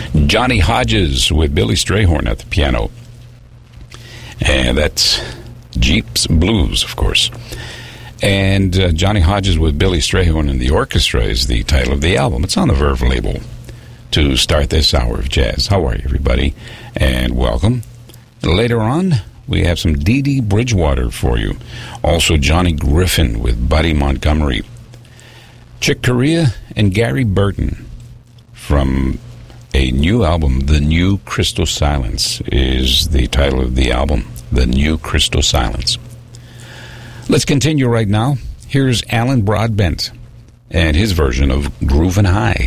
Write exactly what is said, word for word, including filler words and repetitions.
Johnny Hodges with Billy Strayhorn at the piano. And that's Jeep's Blues, of course. And uh, Johnny Hodges with Billy Strayhorn and the orchestra is the title of the album. It's on the Verve label to start this hour of jazz. How are you, everybody? And welcome. Later on, we have some Dee Dee Bridgewater for you. Also, Johnny Griffin with Buddy Montgomery. Chick Corea and Gary Burton from a new album, The New Crystal Silence is the title of the album, The New Crystal Silence. Let's continue right now. Here's Alan Broadbent and his version of Groovin' High.